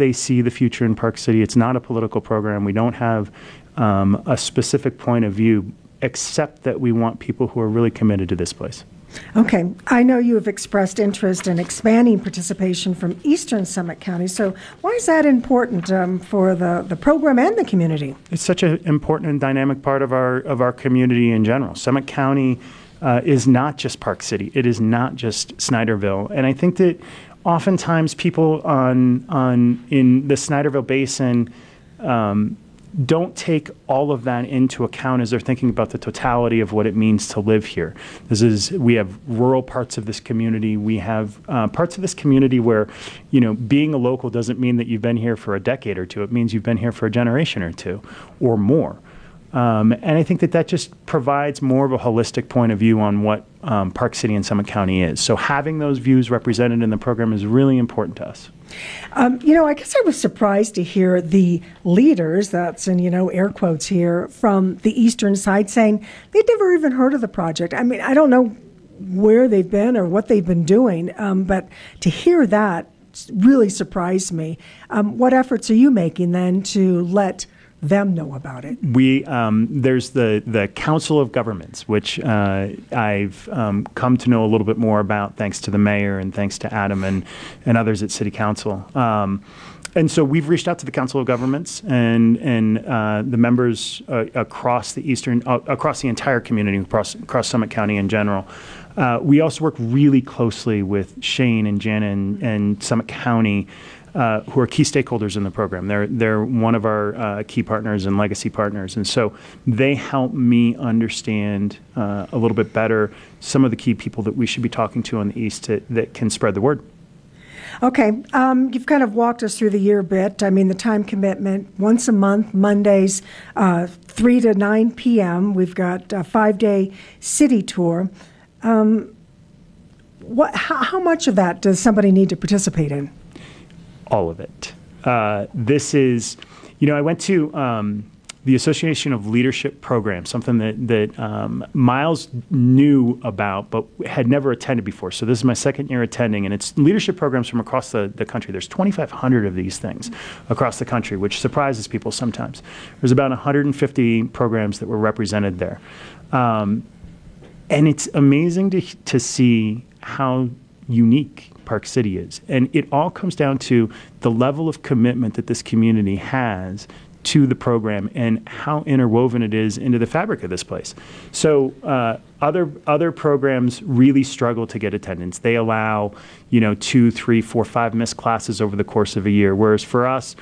they see the future in Park City. It's not a political program. We don't have a specific point of view, except that we want people who are really committed to this place. Okay. I know you have expressed interest in expanding participation from Eastern Summit County. So why is that important for the program and the community? It's such an important and dynamic part of our community in general. Summit County is not just Park City. It is not just Snyderville. And I think that oftentimes people in the Snyderville Basin don't take all of that into account as they're thinking about the totality of what it means to live here. We have rural parts of this community. We have parts of this community where, being a local doesn't mean that you've been here for a decade or two. It means you've been here for a generation or two or more. And I think that just provides more of a holistic point of view on what Park City and Summit County is. So having those views represented in the program is really important to us. I guess I was surprised to hear the leaders, that's in, air quotes here, from the eastern side saying they'd never even heard of the project. I mean, I don't know where they've been or what they've been doing, but to hear that really surprised me. What efforts are you making then to let them know about it? There's the Council of Governments, which I've come to know a little bit more about thanks to the mayor and thanks to Adam and others at City Council. And so we've reached out to the Council of Governments and the members across the entire community, across Summit County in general. We also work really closely with Shane and Jana and Summit County, who are key stakeholders in the program. They're one of our key partners and legacy partners. And so they help me understand a little bit better some of the key people that we should be talking to on the East that can spread the word. Okay. You've kind of walked us through the year a bit. I mean, the time commitment, once a month, Mondays, 3 to 9 p.m. We've got a 5-day city tour. How much of that does somebody need to participate in? All of it. This is, I went to the Association of Leadership Programs, something that Miles knew about but had never attended before. So this is my second year attending, and it's leadership programs from across the country. There's 2,500 of these things across the country, which surprises people sometimes. There's about 150 programs that were represented there. And it's amazing to see how unique Park City is. And it all comes down to the level of commitment that this community has to the program and how interwoven it is into the fabric of this place. So other programs really struggle to get attendance. They allow 2, 3, 4, 5 missed classes over the course of a year, whereas for us,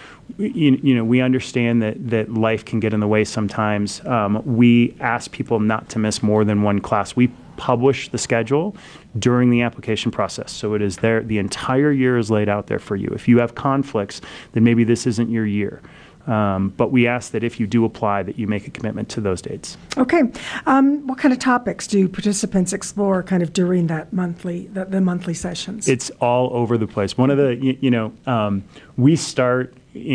we understand that life can get in the way sometimes. We ask people not to miss more than one class. We publish the schedule during the application process, so it is there. The entire year is laid out there for you. If you have conflicts, then maybe this isn't your year. But we ask that if you do apply, that you make a commitment to those dates. Okay. What kind of topics do participants explore kind of during that the monthly sessions? It's all over the place. One of the, we start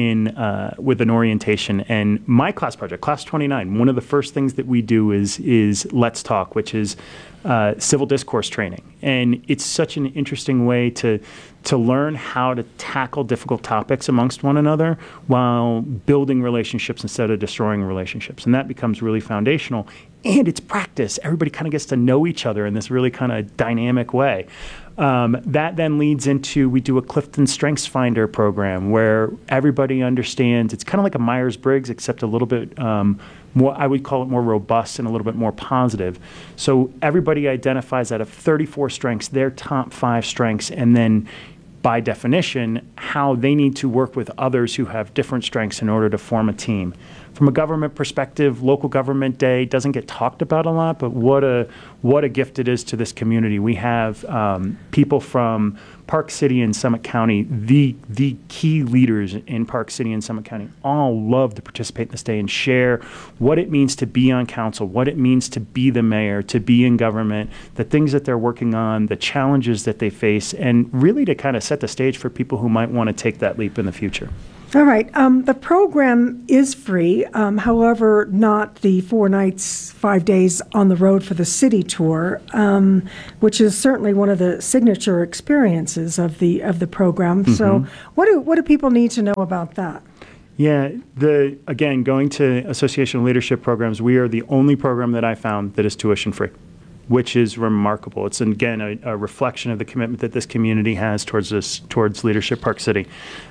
with an orientation, and my class project, Class 29, one of the first things that we do is Let's Talk, which is civil discourse training. And it's such an interesting way to learn how to tackle difficult topics amongst one another while building relationships instead of destroying relationships. And that becomes really foundational. And it's practice. Everybody kind of gets to know each other in this really kind of dynamic way. That then leads into, we do a Clifton Strengths Finder program where everybody understands, it's kind of like a Myers-Briggs, except a little bit more, I would call it more robust and a little bit more positive. So everybody identifies out of 34 strengths, their top 5 strengths, and then by definition, how they need to work with others who have different strengths in order to form a team. From a government perspective, Local Government Day doesn't get talked about a lot, but what a gift it is to this community. We have people from Park City and Summit County, the key leaders in Park City and Summit County, all love to participate in this day and share what it means to be on council, what it means to be the mayor, to be in government, the things that they're working on, the challenges that they face, and really to kind of set the stage for people who might want to take that leap in the future. All right. The program is free, however, not the 4 nights, 5 days on the road for the city tour, which is certainly one of the signature experiences of the program. So, what do people need to know about that? Yeah, again, going to Association of Leadership Programs, we are the only program that I found that is tuition free, which is remarkable. It's again a reflection of the commitment that this community has towards Leadership Park City.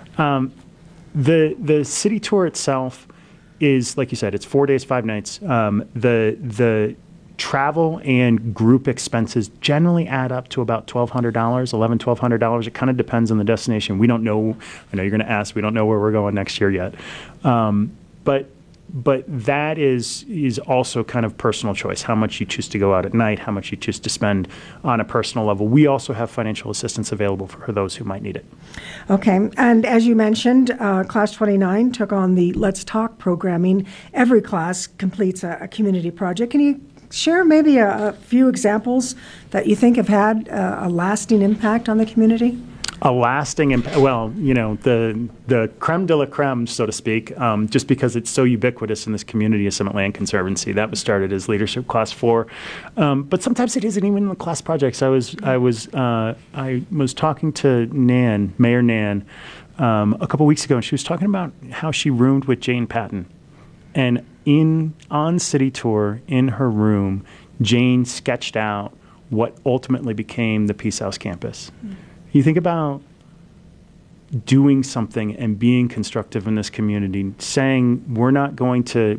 The city tour itself is, like you said, it's 4 days, 5 nights. The travel and group expenses generally add up to about $1,200, $1,100-$1,200. It kind of depends on the destination. We don't know. I know you're going to ask. We don't know where we're going next year yet. But that is also kind of personal choice, how much you choose to go out at night, how much you choose to spend on a personal level. We also have financial assistance available for those who might need it. Okay. And as you mentioned, Class 29 took on the Let's Talk programming. Every class completes a community project. Can you share maybe a few examples that you think have had a lasting impact on the community? A lasting impact. Well, the creme de la creme, so to speak, just because it's so ubiquitous in this community, is Summit Land Conservancy. That was started as Leadership Class 4, but sometimes it isn't even in the class projects. I was talking to Mayor Nan, a couple weeks ago, and she was talking about how she roomed with Jane Patton, and on City Tour in her room, Jane sketched out what ultimately became the Peace House campus. You think about doing something and being constructive in this community, saying we're not going to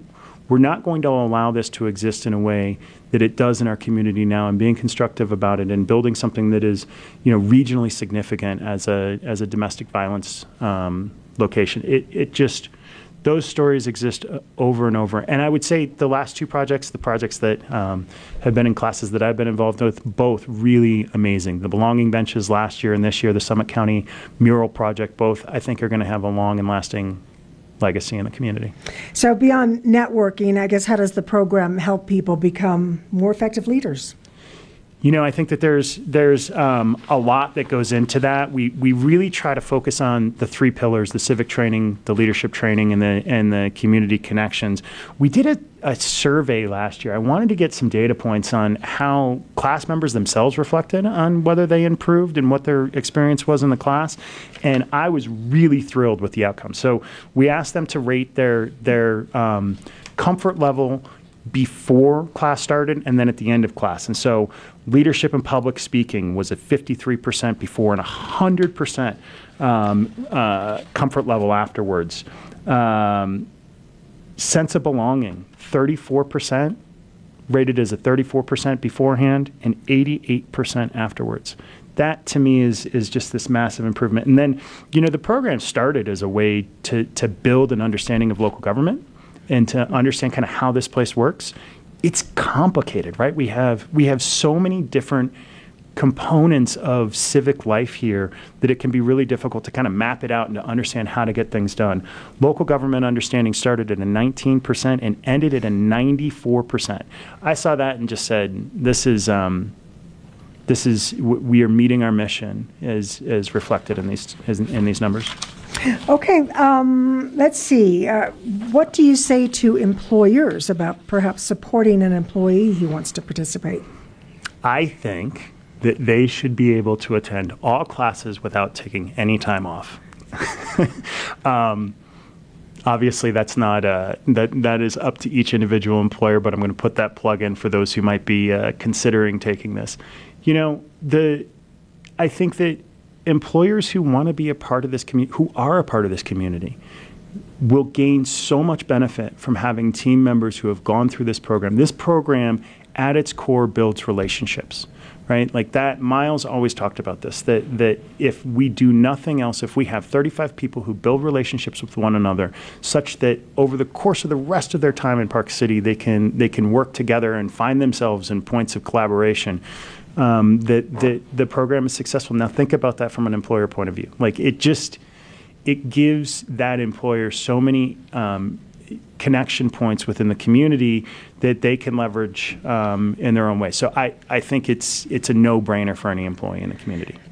allow this to exist in a way that it does in our community now, and being constructive about it and building something that is, regionally significant as a domestic violence location. It just, those stories exist over and over. And I would say the last two projects, the projects that have been in classes that I've been involved with, both really amazing. The Belonging Benches last year and this year, the Summit County Mural Project, both I think are going to have a long and lasting legacy in the community. So beyond networking, I guess, how does the program help people become more effective leaders? I think that there's a lot that goes into that. We really try to focus on the 3 pillars: the civic training, the leadership training, and the community connections. We did a survey last year. I wanted to get some data points on how class members themselves reflected on whether they improved and what their experience was in the class, and I was really thrilled with the outcome. So we asked them to rate their comfort level before class started and then at the end of class. And so leadership and public speaking was at 53% before and 100% comfort level afterwards. Sense of belonging, 34%, rated as a 34% beforehand and 88% afterwards. That to me is just this massive improvement. And then, the program started as a way to build an understanding of local government and to understand kind of how this place works. It's complicated, right? We have so many different components of civic life here that it can be really difficult to kind of map it out and to understand how to get things done. Local government understanding started at a 19% and ended at a 94%. I saw that and just said, we are meeting our mission as reflected in these numbers. Okay, let's see. What do you say to employers about perhaps supporting an employee who wants to participate? I think that they should be able to attend all classes without taking any time off. Obviously, that's not that is up to each individual employer, but I'm going to put that plug in for those who might be considering taking this. I think that employers who want to be a part of this community, who are a part of this community, will gain so much benefit from having team members who have gone through this program. This program, at its core, builds relationships, right? Like that, Miles always talked about this, that if we do nothing else, if we have 35 people who build relationships with one another, such that over the course of the rest of their time in Park City, they can work together and find themselves in points of collaboration, that the program is successful. Now think about that from an employer point of view. Like it gives that employer so many connection points within the community that they can leverage in their own way. So I think it's a no-brainer for any employee in the community.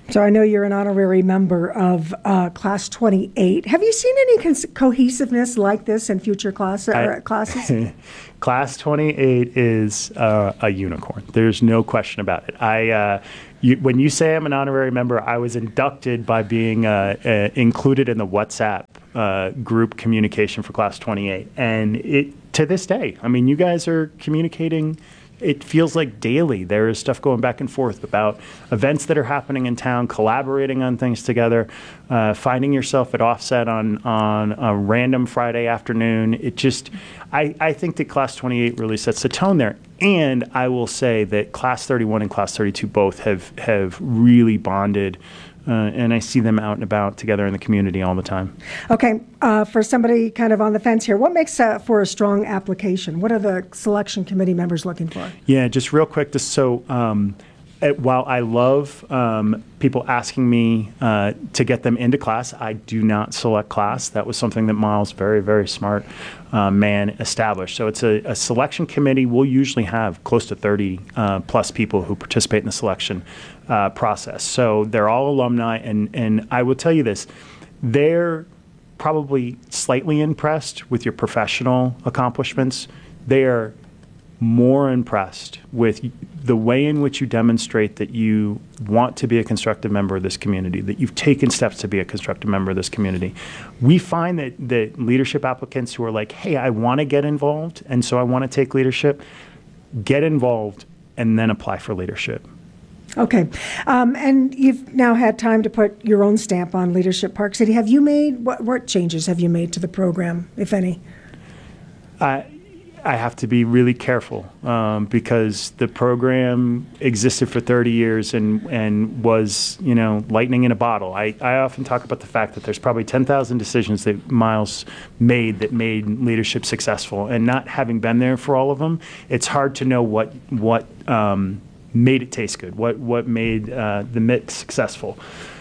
So I know you're an honorary member of Class 28. Have you seen any cohesiveness like this in future classes? Class 28 is a unicorn. There's no question about it. When you say I'm an honorary member, I was inducted by being included in the WhatsApp group communication for Class 28. And to this day, I mean, you guys are communicating. It feels like daily there is stuff going back and forth about events that are happening in town, collaborating on things together, finding yourself at Offset on a random Friday afternoon. I think that Class 28 really sets the tone there. And I will say that Class 31 and Class 32 both have really bonded. And I see them out and about together in the community all the time. Okay, for somebody kind of on the fence here, what makes for a strong application? What are the selection committee members looking for? Yeah, just real quick, while I love people asking me to get them into class, I do not select class. That was something that Miles, very, very smart man, established. So it's a selection committee. We'll usually have close to 30 plus people who participate in the selection process. So they're all alumni, and I will tell you this, they're probably slightly impressed with your professional accomplishments. They are more impressed with the way in which you demonstrate that you want to be a constructive member of this community, that you've taken steps to be a constructive member of this community. We find that leadership applicants who are like, hey, I want to get involved, and so I want to take leadership, get involved, and then apply for leadership. Okay. And you've now had time to put your own stamp on Leadership Park City. Have you made, what changes have you made to the program, if any? I have to be really careful because the program existed for 30 years and was, lightning in a bottle. I often talk about the fact that there's probably 10,000 decisions that Miles made that made leadership successful. And not having been there for all of them, it's hard to know what made it taste good, what made the mix successful.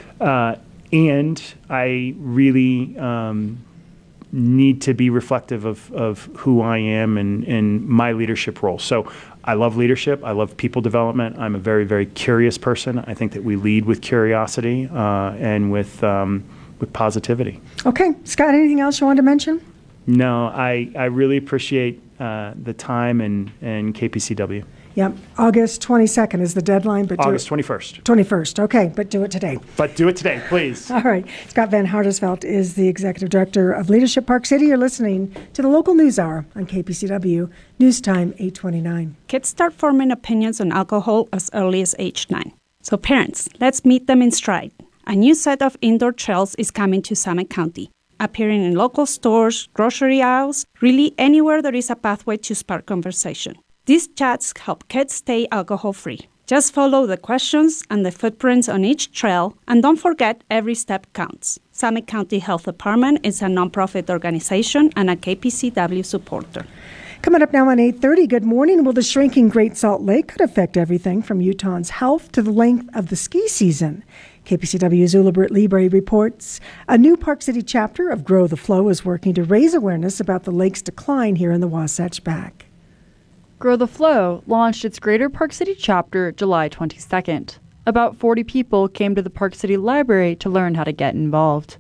And I really need to be reflective of who I am and my leadership role. So I love leadership. I love people development. I'm a very, very curious person. I think that we lead with curiosity and with positivity. Okay. Scott, anything else you want to mention? No, I really appreciate the time and KPCW. Yep. August 22nd is the deadline. But August 21st. 21st. Okay, but do it today. But do it today, please. All right. Scott Van Hardersveld is the Executive Director of Leadership Park City. You're listening to the Local News Hour on KPCW, News Time 829. Kids start forming opinions on alcohol as early as age 9. So parents, let's meet them in stride. A new set of indoor trails is coming to Summit County, appearing in local stores, grocery aisles, really anywhere there is a pathway to spark conversation. These chats help kids stay alcohol-free. Just follow the questions and the footprints on each trail, and don't forget every step counts. Summit County Health Department is a nonprofit organization and a KPCW supporter. Coming up now on 8:30, good morning. Well, the shrinking Great Salt Lake could affect everything from Utahns' health to the length of the ski season. KPCW's Ulibert Libre reports a new Park City chapter of Grow the Flow is working to raise awareness about the lake's decline here in the Wasatch Back. Grow the Flow launched its Greater Park City chapter July 22nd. About 40 people came to the Park City Library to learn how to get involved.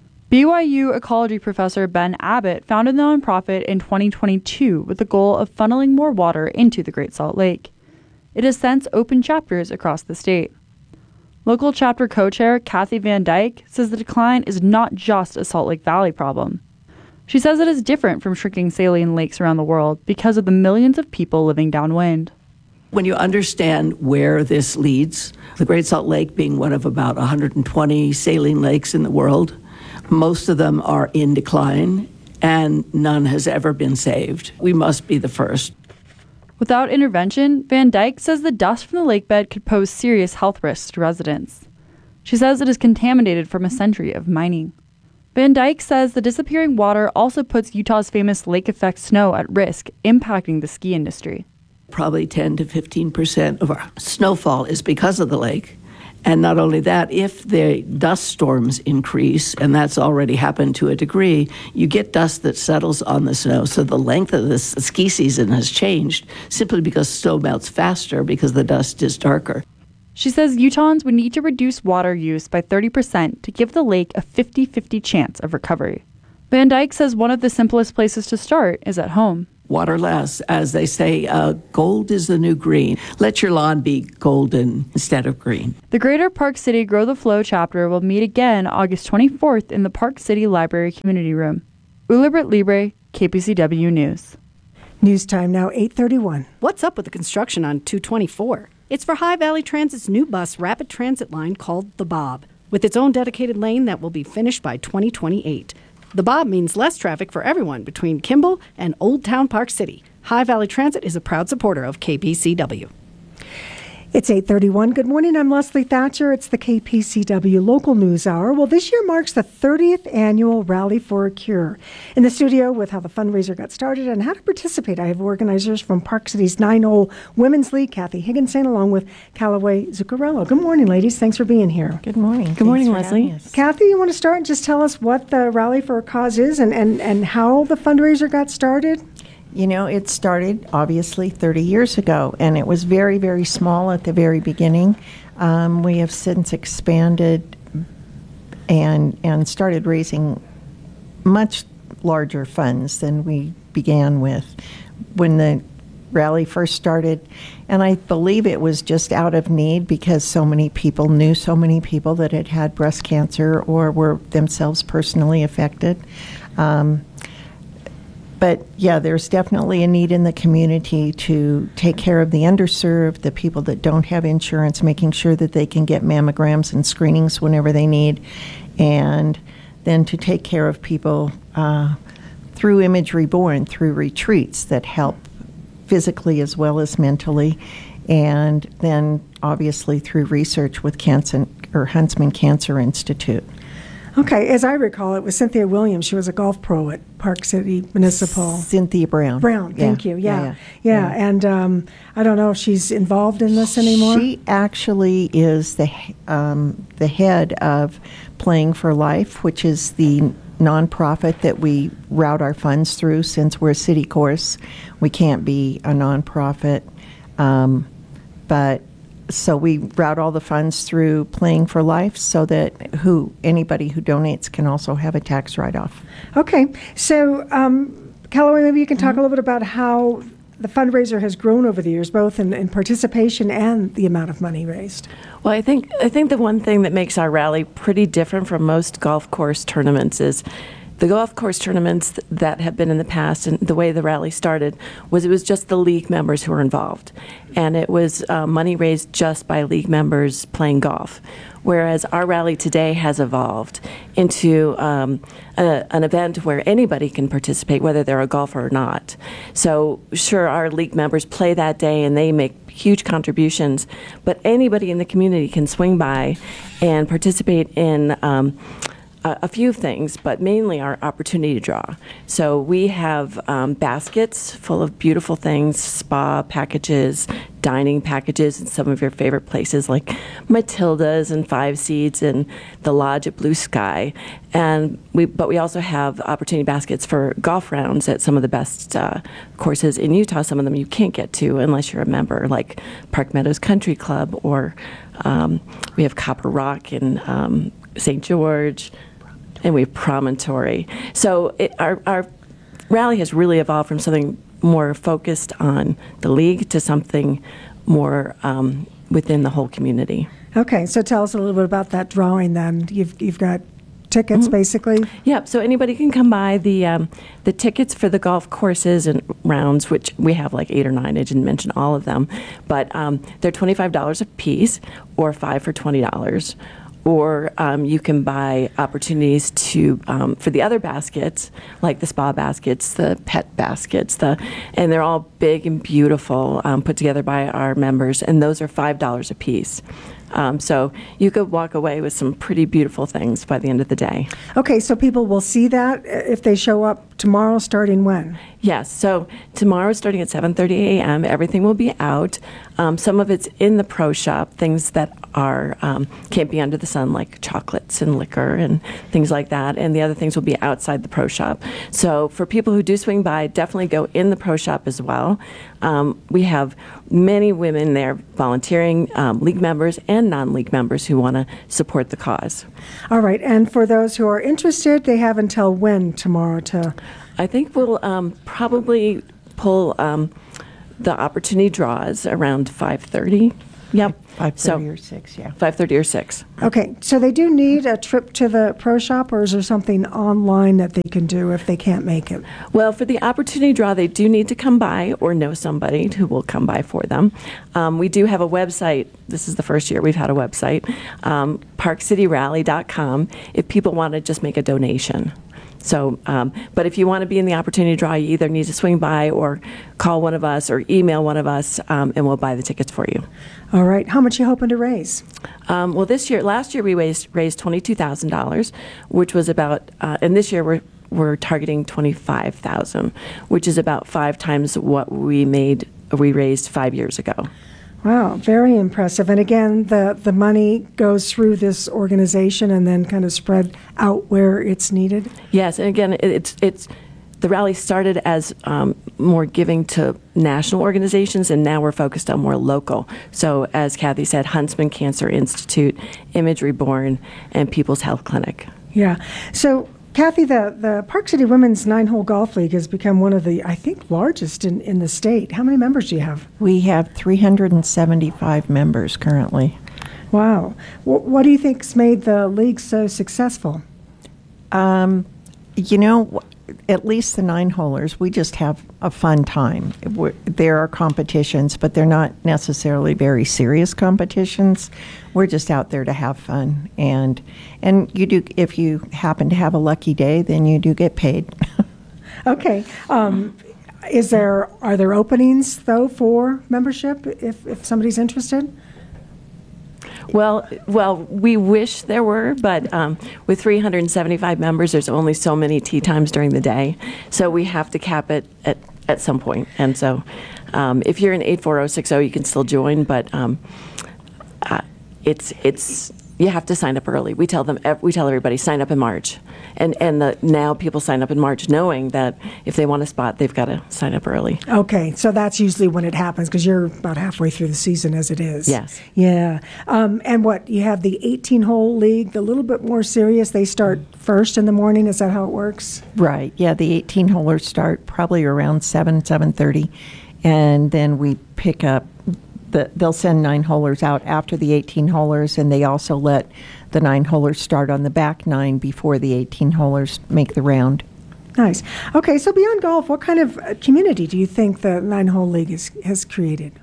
BYU ecology professor Ben Abbott founded the nonprofit in 2022 with the goal of funneling more water into the Great Salt Lake. It has since opened chapters across the state. Local chapter co-chair Kathy Van Dyke says the decline is not just a Salt Lake Valley problem. She says it is different from shrinking saline lakes around the world because of the millions of people living downwind. When you understand where this leads, the Great Salt Lake being one of about 120 saline lakes in the world, most of them are in decline and none has ever been saved. We must be the first. Without intervention, Van Dyke says the dust from the lakebed could pose serious health risks to residents. She says it is contaminated from a century of mining. Van Dyke says the disappearing water also puts Utah's famous lake effect snow at risk, impacting the ski industry. Probably 10 to 15% of our snowfall is because of the lake. And not only that, if the dust storms increase, and that's already happened to a degree, you get dust that settles on the snow. So the length of this ski season has changed simply because snow melts faster because the dust is darker. She says Utahns would need to reduce water use by 30% to give the lake a 50-50 chance of recovery. Van Dyke says one of the simplest places to start is at home. Water less, as they say, gold is the new green. Let your lawn be golden instead of green. The Greater Park City Grow the Flow chapter will meet again August 24th in the Park City Library Community Room. Ulibrit Libre, KPCW News. News time now, 8:31. What's up with the construction on 224? It's for High Valley Transit's new bus rapid transit line called the Bob, with its own dedicated lane that will be finished by 2028. The Bob means less traffic for everyone between Kimball and Old Town Park City. High Valley Transit is a proud supporter of KPCW. It's 8:31. Good morning. I'm Leslie Thatcher. It's the KPCW Local News Hour. Well, this year marks the 30th annual Rally for a Cure. In the studio with how the fundraiser got started and how to participate, I have organizers from Park City's 9-hole Women's League, Kathy Higginson, along with Callaway Zuccarello. Good morning, ladies. Thanks for being here. Good morning. Good morning, Thanks for Leslie. having us. Kathy, you want to start and just tell us what the Rally for a Cause is and how the fundraiser got started? You know, it started obviously 30 years ago, and it was very, very small at the very beginning. We have since expanded and started raising much larger funds than we began with when the rally first started. And I believe it was just out of need because so many people knew so many people that had had breast cancer or were themselves personally affected. But yeah, there's definitely a need in the community to take care of the underserved, the people that don't have insurance, making sure that they can get mammograms and screenings whenever they need, and then to take care of people through Image Reborn, through retreats that help physically as well as mentally, and then obviously through research with Huntsman Cancer Institute. Okay, as I recall, it was Cynthia Williams. She was a golf pro at Park City Municipal. Cynthia Brown. Brown, thank you. Yeah. And I don't know if she's involved in this anymore. She actually is the head of Playing for Life, which is the nonprofit that we route our funds through. Since we're a city course, we can't be a nonprofit, but. So we route all the funds through Playing for Life so that anybody who donates can also have a tax write-off. Okay, so Callaway, maybe you can talk a little bit about how the fundraiser has grown over the years, both in participation and the amount of money raised. Well, I think the one thing that makes our rally pretty different from most golf course tournaments is the golf course tournaments that have been in the past, and the way the rally started was it was just the league members who were involved, and it was money raised just by league members playing golf. Whereas our rally today has evolved into an event where anybody can participate, whether they're a golfer or not. So sure, our league members play that day and they make huge contributions, but anybody in the community can swing by and participate in a few things, but mainly our opportunity to draw. So we have baskets full of beautiful things, spa packages, dining packages in some of your favorite places like Matilda's and Five Seeds and the Lodge at Blue Sky. But we also have opportunity baskets for golf rounds at some of the best courses in Utah. Some of them you can't get to unless you're a member, like Park Meadows Country Club, or we have Copper Rock in St. George, and we have Promontory. So our rally has really evolved from something more focused on the league to something more within the whole community. Okay, so tell us a little bit about that drawing then. You've got tickets, basically? Yep, so anybody can come by. The tickets for the golf courses and rounds, which we have like 8 or 9, I didn't mention all of them, but they're $25 a piece, or 5 for $20. Or you can buy opportunities to for the other baskets, like the spa baskets, the pet baskets, and they're all big and beautiful, put together by our members, and those are $5 a piece. So you could walk away with some pretty beautiful things by the end of the day. Okay, so people will see that if they show up tomorrow starting when? Yes. So tomorrow, starting at 7:30 a.m., everything will be out. Some of it's in the pro shop, things that are can't be under the sun, like chocolates and liquor and things like that. And the other things will be outside the pro shop. So for people who do swing by, definitely go in the pro shop as well. We have many women there volunteering, league members and non-league members who want to support the cause. All right, and for those who are interested, they have until when tomorrow to... I think we'll probably pull the opportunity draws around 5:30. Yep. 5:30 or 6, yeah. 5:30 or 6. Okay, so they do need a trip to the pro shop, or is there something online that they can do if they can't make it? Well, for the opportunity draw, they do need to come by or know somebody who will come by for them. We do have a website. This is the first year we've had a website, parkcityrally.com, if people want to just make a donation. So, but if you want to be in the opportunity draw, you either need to swing by or call one of us or email one of us, and we'll buy the tickets for you. All right, how much are you hoping to raise? Well, last year we raised $22,000, which was about, and this year we're targeting $25,000, which is about 5 times what we raised 5 years ago. Wow, very impressive. And again, the money goes through this organization and then kind of spread out where it's needed? Yes, and again, it's the rally started as more giving to national organizations, and now we're focused on more local. So as Kathy said, Huntsman Cancer Institute, Image Reborn, and People's Health Clinic. Yeah. So Kathy, the Park City Women's 9-Hole Golf League has become one of the, I think, largest in the state. How many members do you have? We have 375 members currently. Wow. What do you think's made the league so successful? At least the 9-holers, we just have a fun time. There are competitions, but they're not necessarily very serious competitions. We're just out there to have fun, and you do. If you happen to have a lucky day, then you do get paid. Okay. Are there openings though for membership if somebody's interested? Well, we wish there were, but with 375 members, there's only so many tee times during the day, so we have to cap it at some point. And so, if you're in 84060, you can still join, but it's you have to sign up early. We tell everybody sign up in March, and now people sign up in March knowing that if they want a spot, they've got to sign up early. Okay, so that's usually when it happens because you're about halfway through the season as it is. Yes. Yeah. And you have the 18-hole league, the little bit more serious. They start first in the morning. Is that how it works? Right. Yeah, the 18-holers start probably around 7:30, and then we pick up. They'll send 9-holers out after the 18-holers, and they also let the 9-holers start on the back 9 before the 18-holers make the round. Nice. Okay, so beyond golf, what kind of community do you think the 9-hole league has created?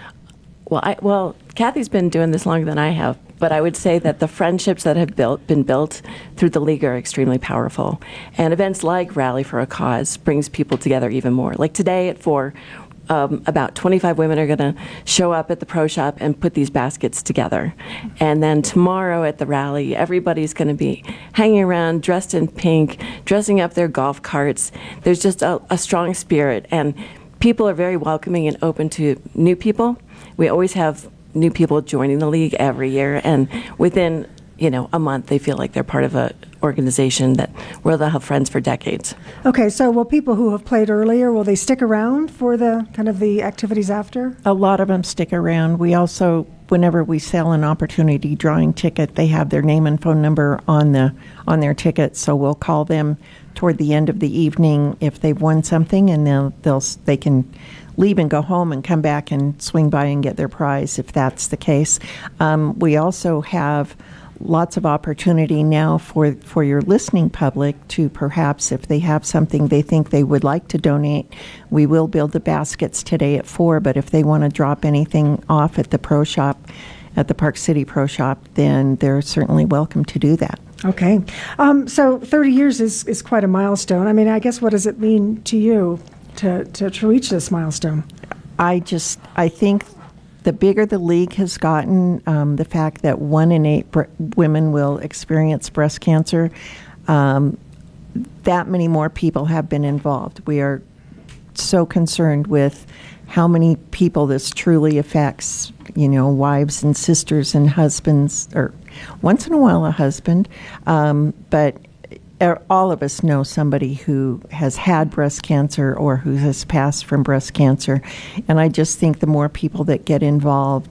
Well, Kathy's been doing this longer than I have, but I would say that the friendships that have been built through the league are extremely powerful. And events like Rally for a Cause brings people together even more. Like today at 4, about 25 women are going to show up at the pro shop and put these baskets together. And then tomorrow at the rally, everybody's going to be hanging around dressed in pink, dressing up their golf carts. There's just a strong spirit, and people are very welcoming and open to new people. We always have new people joining the league every year, and within a month they feel like they're part of a organization where they'll have friends for decades. Okay, so will people who have played earlier, will they stick around for the kind of the activities after? A lot of them stick around. We also, whenever we sell an opportunity drawing ticket, they have their name and phone number on their ticket, so we'll call them toward the end of the evening if they've won something, and they can leave and go home and come back and swing by and get their prize if that's the case. We also have lots of opportunity now for your listening public to perhaps, if they have something they think they would like to donate, we will build the baskets today at 4, but if they want to drop anything off at the pro shop, at the Park City Pro Shop, then they're certainly welcome to do that. Okay. So 30 years is quite a milestone. I mean, I guess what does it mean to you to reach this milestone? I think the bigger the league has gotten, the fact that 1 in 8 women will experience breast cancer, that many more people have been involved. We are so concerned with how many people this truly affects, wives and sisters and husbands, or once in a while a husband, but all of us know somebody who has had breast cancer or who has passed from breast cancer. And I just think the more people that get involved,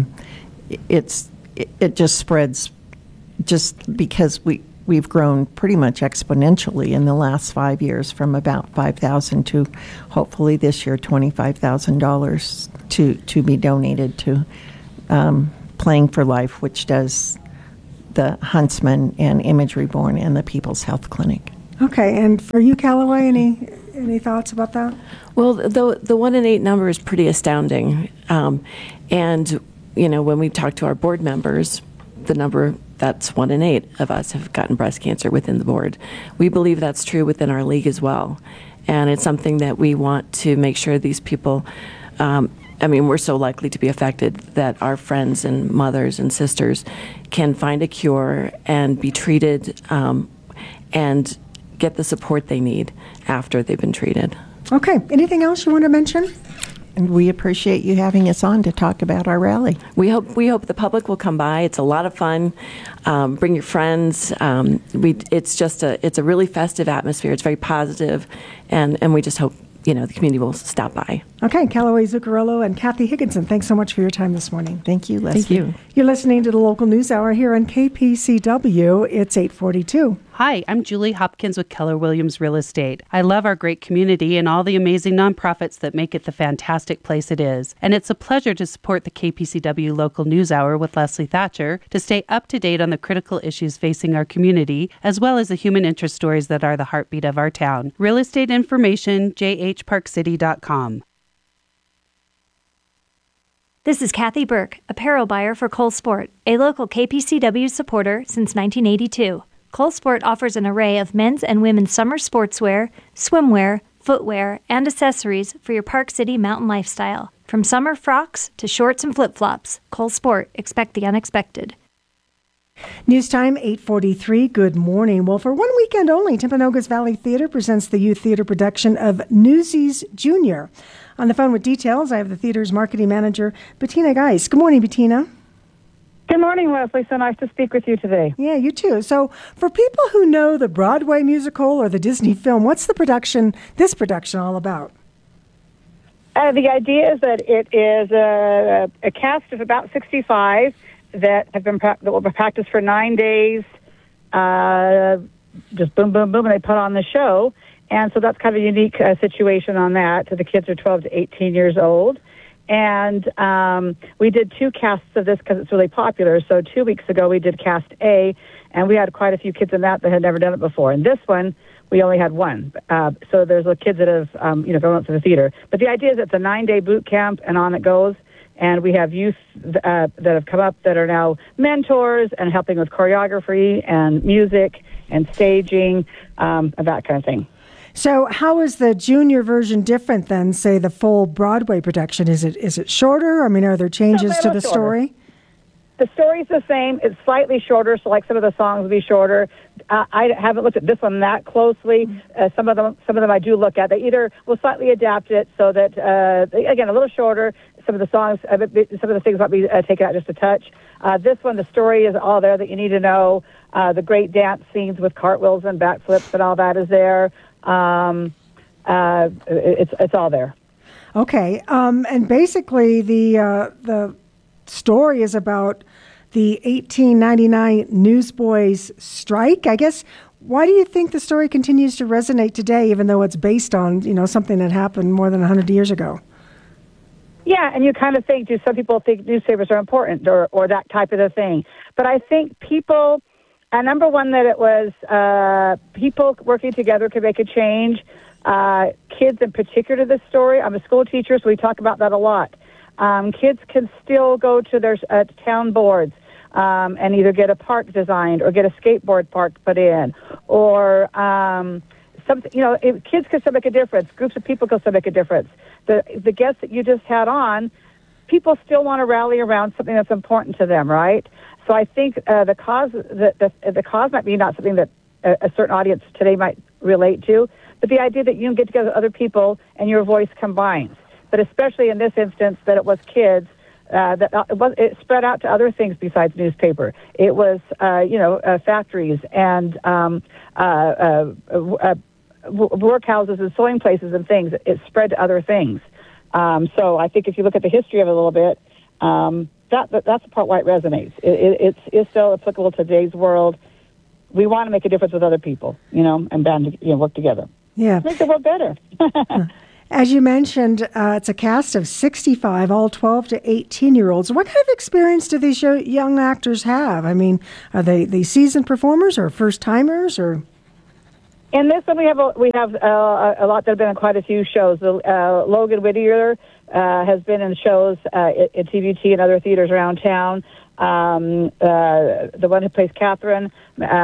it just spreads, just because we've grown pretty much exponentially in the last 5 years, from about $5,000 to hopefully this year $25,000 to be donated to Playing for Life, which does the Huntsman and Image Reborn and the People's Health Clinic. Okay, and for you, Callaway, any thoughts about that? Well, the 1 in 8 number is pretty astounding. And, when we talk to our board members, the number, that's 1 in 8 of us have gotten breast cancer within the board. We believe that's true within our league as well. And it's something that we want to make sure these people, we're so likely to be affected that our friends and mothers and sisters can find a cure and be treated and get the support they need after they've been treated. Okay, anything else you want to mention? And we appreciate you having us on to talk about our rally. We hope the public will come by. It's a lot of fun. Bring your friends. It's a really festive atmosphere. It's very positive, and we just hope the community will stop by. Okay, Callaway Zuccarello and Kathy Higginson, thanks so much for your time this morning. Thank you, Leslie. Thank you. You're listening to the Local News Hour here on KPCW. It's 8:42. Hi, I'm Julie Hopkins with Keller Williams Real Estate. I love our great community and all the amazing nonprofits that make it the fantastic place it is. And it's a pleasure to support the KPCW Local News Hour with Leslie Thatcher to stay up to date on the critical issues facing our community, as well as the human interest stories that are the heartbeat of our town. Real estate information, jhparkcity.com. This is Kathy Burke, apparel buyer for Cole Sport, a local KPCW supporter since 1982. Cole Sport offers an array of men's and women's summer sportswear, swimwear, footwear, and accessories for your Park City mountain lifestyle. From summer frocks to shorts and flip-flops, Cole Sport, expect the unexpected. News time, 8:43. Good morning. Well, for one weekend only, Timpanogos Valley Theater presents the youth theater production of Newsies Jr. On the phone with details, I have the theater's marketing manager, Bettina Geis. Good morning, Bettina. Good morning, Leslie. So nice to speak with you today. Yeah, you too. So for people who know the Broadway musical or the Disney film, what's this production all about? The idea is that it is a cast of about 65 that will be practiced for 9 days. Just boom, boom, boom, and they put on the show. And so that's kind of a unique situation on that. So the kids are 12 to 18 years old. And we did 2 casts of this because it's really popular. So 2 weeks ago we did cast A, and we had quite a few kids in that had never done it before. And this one, we only had 1. So there's kids that have, gone up to the theater. But the idea is it's a 9-day boot camp, and on it goes. And we have youth that have come up that are now mentors and helping with choreography and music and staging, and that kind of thing. So how is the junior version different than, say, the full Broadway production? Is it shorter? I mean, are there changes to the story? The story's the same. It's slightly shorter, so like some of the songs will be shorter. I haven't looked at this one that closely. Some of them I do look at. They either will slightly adapt it so that, again, a little shorter. Some of the songs, some of the things might be taken out just a touch. This one, the story is all there that you need to know. The great dance scenes with cartwheels and backflips and all that is there. It's all there. Okay, and basically the story is about the 1899 Newsboys strike. I guess, why do you think the story continues to resonate today, even though it's based on something that happened more than 100 years ago? Yeah, and you kind of think, do some people think newspapers are important or that type of a thing? But I think people. Number one, that it was people working together could make a change. Kids in particular to this story. I'm a school teacher, so we talk about that a lot. Kids can still go to their town boards and either get a park designed or get a skateboard park put in, or something. Kids can still make a difference. Groups of people can still make a difference. The guests that you just had on, people still want to rally around something that's important to them, right? So I think the cause might be not something that a certain audience today might relate to, but the idea that you can get together with other people and your voice combines. But especially in this instance, that it was kids, it spread out to other things besides newspaper. It was, factories and workhouses and sewing places and things. It spread to other things. So I think if you look at the history of it a little bit, that's the part why it resonates. It's still applicable to today's world. We want to make a difference with other people, and band, work together. Yeah. Make the world better. As you mentioned, it's a cast of 65, all 12 to 18-year-olds. What kind of experience do these young actors have? I mean, are they seasoned performers or first-timers? Or in this one, we have a lot that have been in quite a few shows. Logan Whittier has been in shows at TVT and other theaters around town. The one who plays Catherine,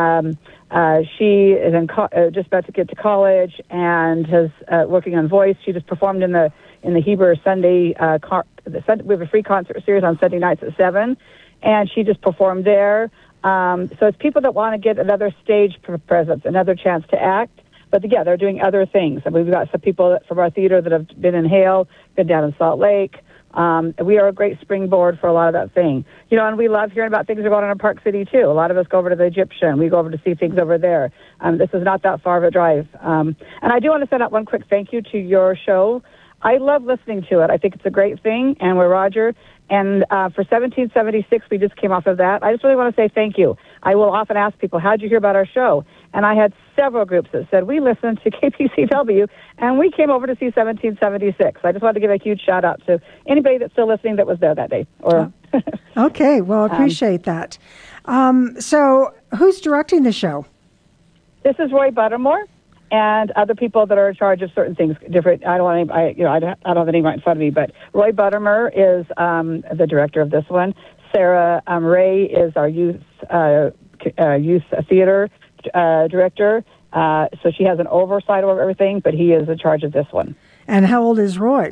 she is just about to get to college and has working on voice. She just performed in the Heber Sunday. We have a free concert series on Sunday nights at 7, and she just performed there. So it's people that want to get another stage presence, another chance to act. But yeah, they're doing other things. And we've got some people from our theater that have been in Hale, been down in Salt Lake. We are a great springboard for a lot of that thing. And we love hearing about things that are going on in Park City, too. A lot of us go over to the Egyptian. We go over to see things over there. This is not that far of a drive. And I do want to send out one quick thank you to your show. I love listening to it. I think it's a great thing. And we're Roger. And for 1776, we just came off of that. I just really want to say thank you. I will often ask people, how'd you hear about our show? And I had several groups that said, we listened to KPCW, and we came over to see 1776. I just wanted to give a huge shout-out to anybody that's still listening that was there that day. Okay, well, appreciate that. So who's directing the show? This is Roy Buttermore and other people that are in charge of certain things. Different. I don't have the name right in front of me, but Roy Buttermore is the director of this one. Sarah Ray is our youth theater director. So she has an oversight over everything, but he is in charge of this one. And how old is Roy?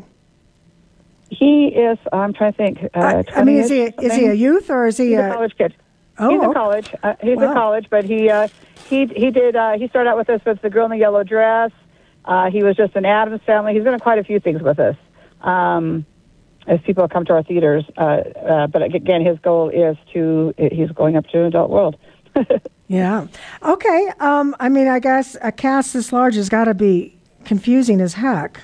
He is. I'm trying to think. Is he a youth or is he a college kid? Oh, he's in college. He's in college, but he started out with us with The Girl in the Yellow Dress. He was just in Addams Family. He's been in quite a few things with us. As people come to our theaters, but again, his goal is he's going up to adult world. Yeah. Okay. I guess a cast this large has got to be confusing as heck.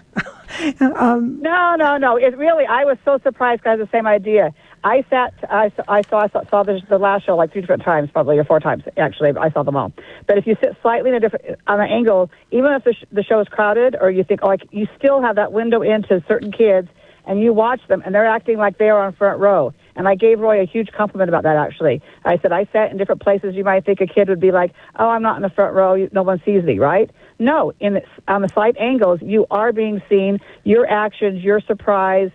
No. It really, I was so surprised because I had the same idea. I saw the last show like 3 different times, probably, or 4 times, actually. I saw them all. But if you sit slightly on an angle, even if the show is crowded, or you think, you still have that window into certain kids, and you watch them, and they're acting like they are on front row. And I gave Roy a huge compliment about that, actually. I said, I sat in different places. You might think a kid would be like, oh, I'm not in the front row. No one sees me, right? No, on the slight angles, you are being seen. Your actions, your surprise,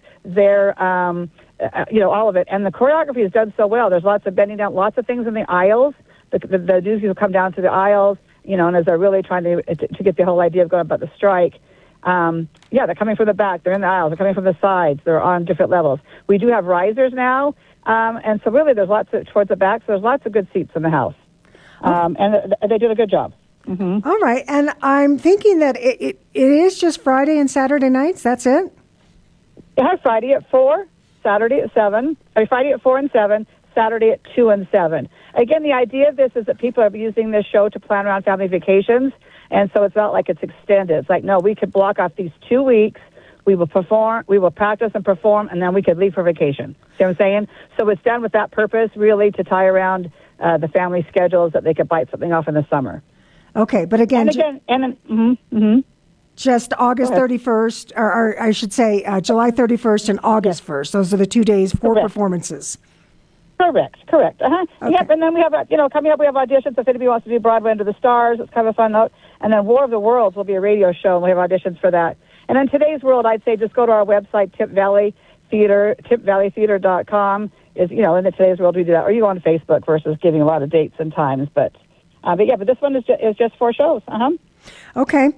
all of it. And the choreography is done so well. There's lots of bending down, lots of things in the aisles. The newsies will come down to the aisles, and as they're really trying to get the whole idea of going about the strike. They're coming from the back. They're in the aisles. They're coming from the sides. They're on different levels. We do have risers now, and so really there's lots towards the back. So there's lots of good seats in the house, and they did a good job. Mm-hmm. All right, and I'm thinking that it is just Friday and Saturday nights. That's it. Yeah, Friday at 4, Saturday at 7. Friday at 4 and 7. Saturday at 2 and 7. Again, the idea of this is that people are using this show to plan around family vacations. And so it's not like it's extended. It's like, no, we could block off these 2 weeks. We will perform, we will practice and perform, and then we could leave for vacation. See what I'm saying? So it's done with that purpose, really, to tie around the family schedules that they could bite something off in the summer. Okay, but again, just August 31st, or I should say July 31st and August 1st. Those are the 2 days, 4 performances. Correct. Uh-huh. Okay. Yep, and then we have, coming up we have auditions. If anybody wants to do Broadway Under the Stars, it's kind of a fun note. And then War of the Worlds will be a radio show, and we have auditions for that. And in today's world, I'd say just go to our website, tipvalleytheater.com. In the today's world we do that. Or you go on Facebook versus giving a lot of dates and times. But this one is just 4 shows. Uh-huh. Okay.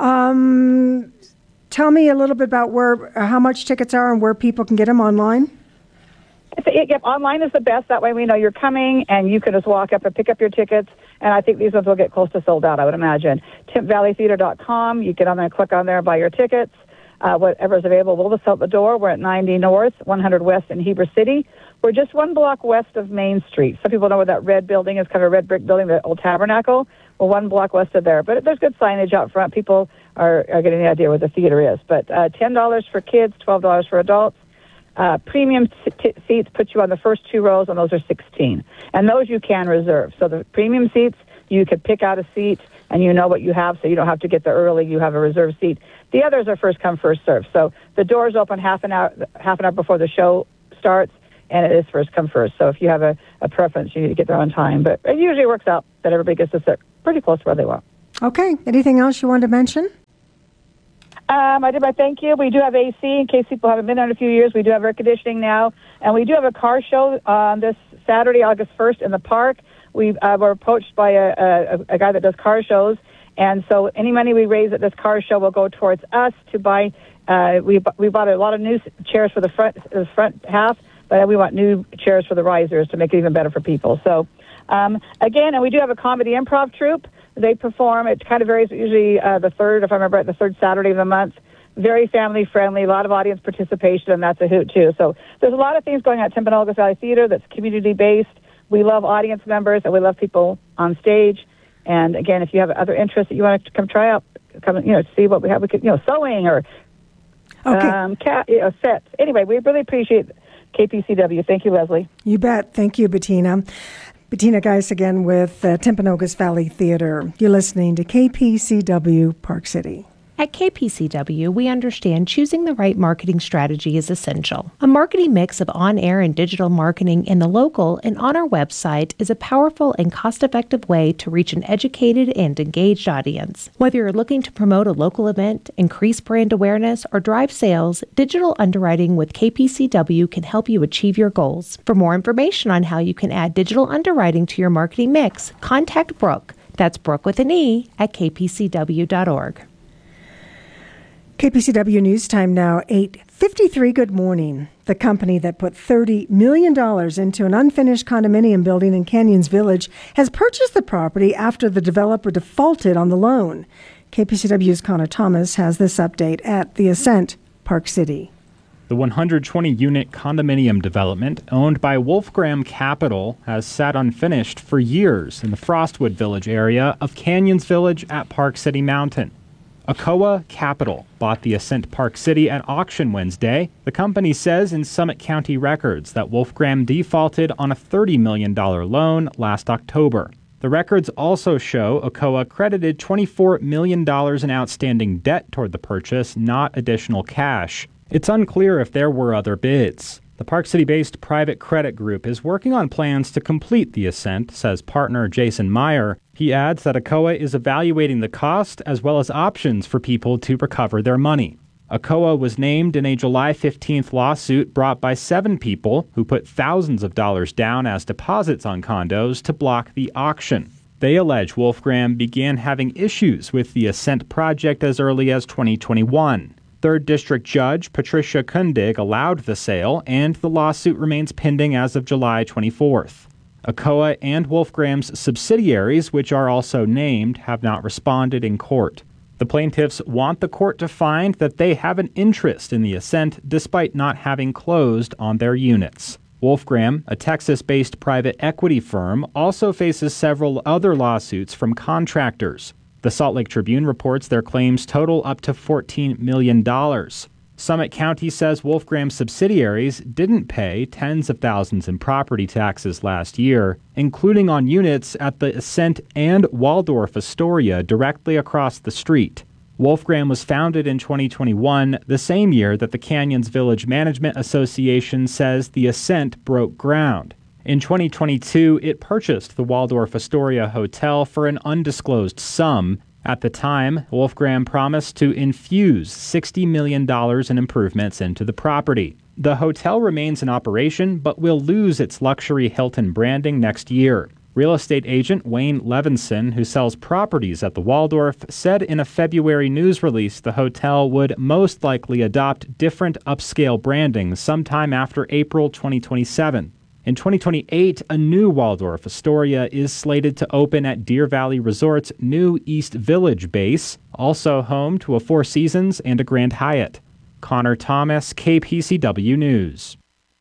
Tell me a little bit about how much tickets are and where people can get them online. Online is the best. That way we know you're coming, and you can just walk up and pick up your tickets and I think these ones will get close to sold out, I would imagine. TimpValleyTheater.com. You get on there, click on there, buy your tickets. Whatever's available, we'll just out the door. We're at 90 North, 100 West in Heber City. We're just one block west of Main Street. Some people know where that red building is, kind of a red brick building, the old Tabernacle. We're one block west of there. But there's good signage out front. People are getting the idea where the theater is. But $10 for kids, $12 for adults. Premium seats put you on the first 2 rows, and those are $16. And those you can reserve. So the premium seats, you could pick out a seat, and you know what you have, so you don't have to get there early. You have a reserved seat. The others are first come, first serve. So the doors open half an hour before the show starts, and it is first come, first. So if you have a preference, you need to get there on time. But it usually works out that everybody gets to sit pretty close to where they want. Okay. Anything else you wanted to mention? I did my thank you. We do have AC in case people haven't been there in a few years. We do have air conditioning now. And we do have a car show on this Saturday, August 1st in the park. We were approached by a guy that does car shows. And so any money we raise at this car show will go towards us to buy. We bought a lot of new chairs for the front half, but we want new chairs for the risers to make it even better for people. So, again, and we do have a comedy improv troupe. They perform. It kind of varies, usually the third, if I remember right, the third Saturday of the month. Very family friendly, a lot of audience participation, and that's a hoot too. So there's a lot of things going on at Timpanogos Valley Theater that's community based. We love audience members, and we love people on stage. And again, if you have other interests that you want to come try out, come see what we have. We could sewing or sets. Anyway, we really appreciate KPCW. Thank you, Leslie. You bet. Thank you, Bettina. Bettina Geis again with Timpanogos Valley Theater. You're listening to KPCW Park City. At KPCW, we understand choosing the right marketing strategy is essential. A marketing mix of on-air and digital marketing in the local and on our website is a powerful and cost-effective way to reach an educated and engaged audience. Whether you're looking to promote a local event, increase brand awareness, or drive sales, digital underwriting with KPCW can help you achieve your goals. For more information on how you can add digital underwriting to your marketing mix, contact Brooke. That's Brooke with an E at kpcw.org. KPCW News Time now, 8:53. Good morning. The company that put $30 million into an unfinished condominium building in Canyons Village has purchased the property after the developer defaulted on the loan. KPCW's Connor Thomas has this update at the Ascent, Park City. The 120-unit condominium development owned by Wolfgram Capital has sat unfinished for years in the Frostwood Village area of Canyons Village at Park City Mountain. Akoa Capital bought the Ascent Park City at auction Wednesday. The company says in Summit County records that Wolfgram defaulted on a $30 million loan last October. The records also show Akoa credited $24 million in outstanding debt toward the purchase, not additional cash. It's unclear if there were other bids. The Park City-based private credit group is working on plans to complete the Ascent, says partner Jason Meyer. He adds that Akoa is evaluating the cost as well as options for people to recover their money. Akoa was named in a July 15th lawsuit brought by 7 people who put thousands of dollars down as deposits on condos to block the auction. They allege Wolfgram began having issues with the Ascent project as early as 2021. 3rd District Judge Patricia Kundig allowed the sale, and the lawsuit remains pending as of July 24th. Akoa and Wolfgram's subsidiaries, which are also named, have not responded in court. The plaintiffs want the court to find that they have an interest in the Ascent despite not having closed on their units. Wolfgram, a Texas-based private equity firm, also faces several other lawsuits from contractors. The Salt Lake Tribune reports their claims total up to $14 million. Summit County says Wolfgram's subsidiaries didn't pay tens of thousands in property taxes last year, including on units at the Ascent and Waldorf Astoria directly across the street. Wolfgram was founded in 2021, the same year that the Canyons Village Management Association says the Ascent broke ground. In 2022, it purchased the Waldorf Astoria Hotel for an undisclosed sum. At the time, Wolfgram promised to infuse $60 million in improvements into the property. The hotel remains in operation, but will lose its luxury Hilton branding next year. Real estate agent Wayne Levinson, who sells properties at the Waldorf, said in a February news release the hotel would most likely adopt different upscale branding sometime after April 2027. In 2028, a new Waldorf Astoria is slated to open at Deer Valley Resort's new East Village base, also home to a Four Seasons and a Grand Hyatt. Connor Thomas, KPCW News.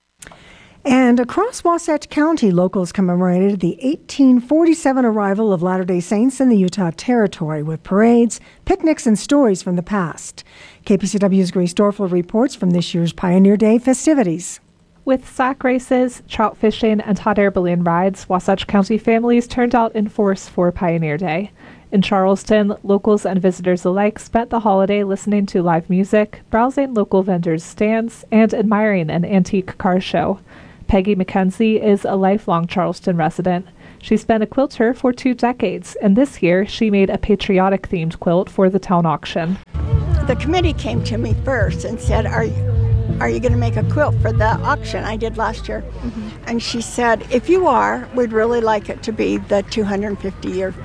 And across Wasatch County, locals commemorated the 1847 arrival of Latter-day Saints in the Utah Territory with parades, picnics, and stories from the past. KPCW's Grace Dorfler reports from this year's Pioneer Day festivities. With sack races, trout fishing, and hot air balloon rides, Wasatch County families turned out in force for Pioneer Day. In Charleston, locals and visitors alike spent the holiday listening to live music, browsing local vendors' stands, and admiring an antique car show. Peggy McKenzie is a lifelong Charleston resident. She's been a quilter for 2 decades, and this year she made a patriotic-themed quilt for the town auction. The committee came to me first and said, are you going to make a quilt for the auction I did last year? Mm-hmm. And she said, if you are, we'd really like it to be the 250 year.